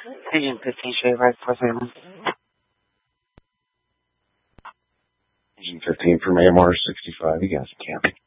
Agent 15 Shave Right for Salem. Agent 15 from AMR 65. You guys can't.